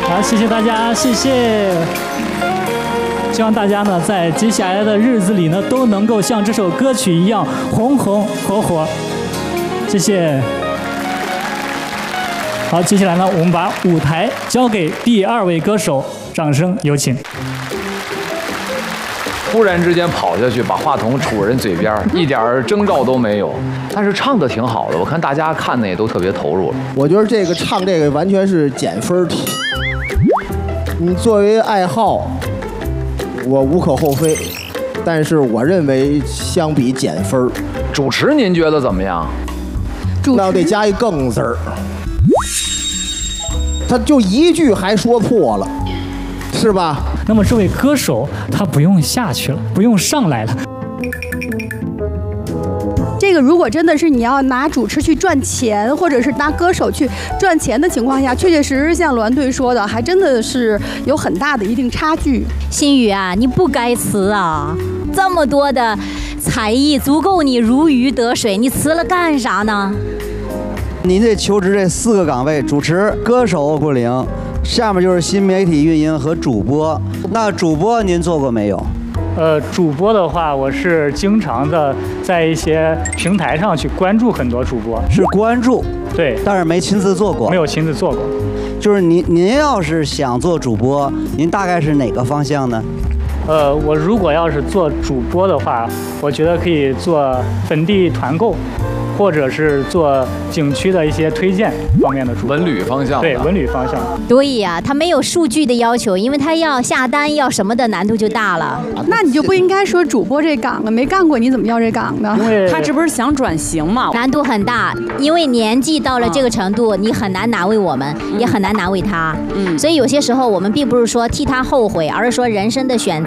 好，谢谢大家，谢谢。希望大家呢，在接下来的日子里呢，都能够像这首歌曲一样红红火火。谢谢。好，接下来呢，我们把舞台交给第2位歌手，掌声有请。 忽然之间跑下去，把话筒杵人嘴边，一点征兆都没有，但是唱的挺好的，我看大家看的也都特别投入。 我觉得这个唱这个完全是减分题。你作为爱好，我无可厚非，但是我认为相比减分， 主持您觉得怎么样？ 那我得加一更字儿，他就一句还说破了，是吧？ 那么这位歌手他不用下去了，不用上来了。 这个如果真的是你要拿主持去赚钱，或者是拿歌手去赚钱的情况下，确确实实像栾队说的，还真的是有很大的一定差距。 心雨啊，你不该辞啊！这么多的才艺足够你如鱼得水，你辞了干啥呢？ 您这求职这4个岗位，主持、歌手不灵，下面就是新媒体运营和主播。那主播您做过没有？ 主播的话，我是经常的在一些平台上去关注很多主播。 是关注， 对， 但是没亲自做过。 没有亲自做过。 就是您要是想做主播，您大概是哪个方向呢？ 我如果要是做主播的话，我觉得可以做本地团购，或者是做景区的一些推荐方面的主播。 文旅方向。 对，文旅方向。 对呀，他没有数据的要求，因为他要下单要什么的难度就大了。 那你就不应该说主播这岗了，没干过你怎么要这岗呢？ 他这不是想转型吗？ 难度很大，因为年纪到了这个程度，你很难难为我们，也很难难为他。所以有些时候我们并不是说替他后悔，而是说人生的选择。